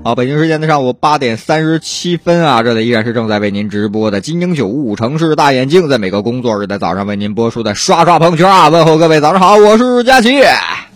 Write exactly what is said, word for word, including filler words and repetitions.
好，北京时间的上午八点三十七分啊，这里依然是正在为您直播的金鹰九五城市大眼镜，在每个工作日的早上为您播出的刷刷朋友圈啊，问候各位早上好，我是佳琪。